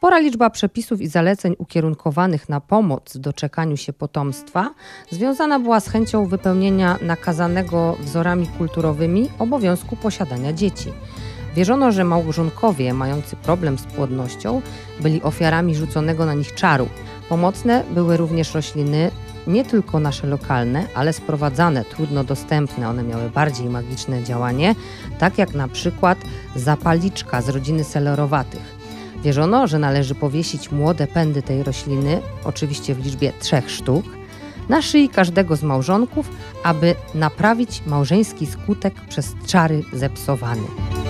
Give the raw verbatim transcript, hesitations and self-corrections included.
Spora liczba przepisów i zaleceń ukierunkowanych na pomoc w doczekaniu się potomstwa związana była z chęcią wypełnienia nakazanego wzorami kulturowymi obowiązku posiadania dzieci. Wierzono, że małżonkowie mający problem z płodnością byli ofiarami rzuconego na nich czaru. Pomocne były również rośliny, nie tylko nasze lokalne, ale sprowadzane, trudno dostępne. One miały bardziej magiczne działanie, tak jak na przykład zapaliczka z rodziny selerowatych. Wierzono, że należy powiesić młode pędy tej rośliny, oczywiście w liczbie trzech sztuk, na szyi każdego z małżonków, aby naprawić małżeński skutek przez czary zepsowany.